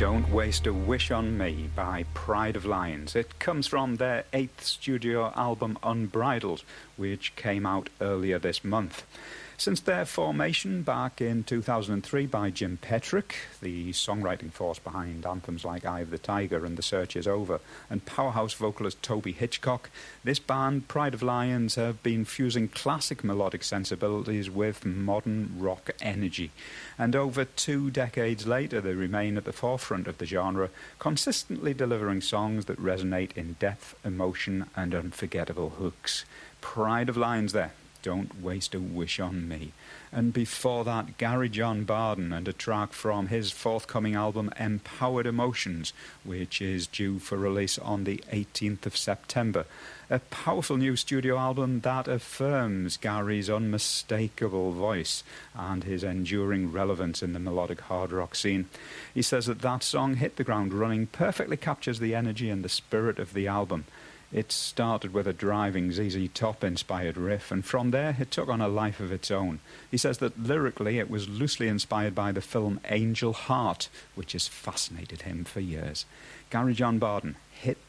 Don't Waste a Wish on Me by Pride of Lions. It comes from their 8th studio album Unbridled, which came out earlier this month. Since their formation back in 2003 by Jim Petrick, the songwriting force behind anthems like Eye of the Tiger and The Search Is Over, and powerhouse vocalist Toby Hitchcock, this band, Pride of Lions, have been fusing classic melodic sensibilities with modern rock energy. And over 2 decades later, they remain at the forefront of the genre, consistently delivering songs that resonate in depth, emotion, and unforgettable hooks. Pride of Lions there. Don't Waste a Wish on Me. And before that, Gary John Barden and a track from his forthcoming album Empowered Emotions, which is due for release on the 18th of September. A powerful new studio album that affirms Gary's unmistakable voice and his enduring relevance in the melodic hard rock scene. He says that song, Hit the Ground Running, perfectly captures the energy and the spirit of the album. It started with a driving ZZ Top-inspired riff, and from there it took on a life of its own. He says that lyrically it was loosely inspired by the film Angel Heart, which has fascinated him for years. Gary John Barden, Hit